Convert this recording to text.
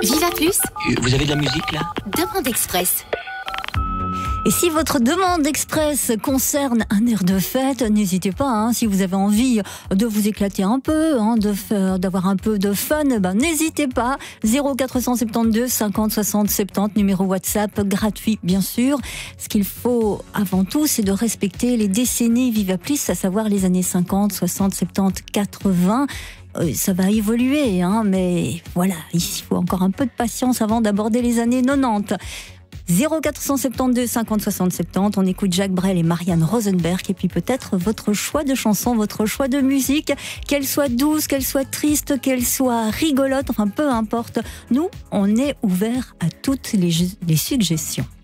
Viva Plus, Vous avez de la musique là? demande express. Et si votre demande express concerne un air de fête, n'hésitez pas, si vous avez envie de vous éclater un peu, d'avoir un peu de fun, n'hésitez pas. 0472 50 60 70, numéro WhatsApp gratuit bien sûr. Ce qu'il faut avant tout, c'est de respecter les décennies Viva Plus, à savoir les années 50, 60, 70, 80. Ça va évoluer, mais voilà, il faut encore un peu de patience avant d'aborder les années 90. 0472 50 60 70, on écoute Jacques Brel et Marianne Rosenberg, et puis peut-être votre choix de chanson, votre choix de musique, qu'elle soit douce, qu'elle soit triste, qu'elle soit rigolote, peu importe. Nous, on est ouvert à toutes les suggestions.